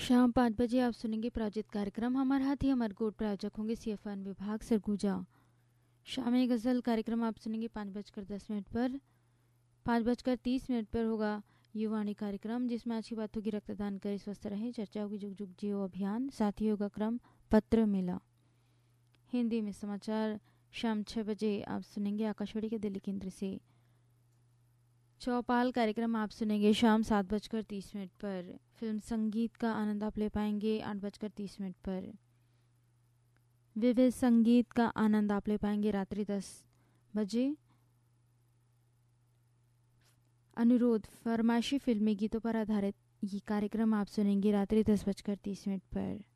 शाम 5 बजे आप सुनेंगे प्रायोजित कार्यक्रम हमार हाथी हमार गोट। प्रायोजक होंगे सीएफएन विभाग सरगुजा। शामी गज़ल कार्यक्रम आप सुनेंगे 5:10 पर। 5:30 पर होगा युवाणी कार्यक्रम, जिसमें अच्छी बात होगी रक्तदान करें स्वस्थ रहें, चर्चा होगी जुग जुग जियो अभियान, साथ ही होगा क्रम पत्र मेला। हिंदी में समाचार शाम 6 बजे आप सुनेंगे आकाशवाणी के दिल्ली केंद्र से। चौपाल कार्यक्रम आप सुनेंगे शाम 7:30 पर। फिल्म संगीत का आनंद आप ले पाएंगे 8:30 पर। विविध संगीत का आनंद आप ले पाएंगे रात्रि 10 बजे। अनुरोध फरमाइशी फिल्मी गीतों पर आधारित ये कार्यक्रम आप सुनेंगे रात्रि 10:30 पर।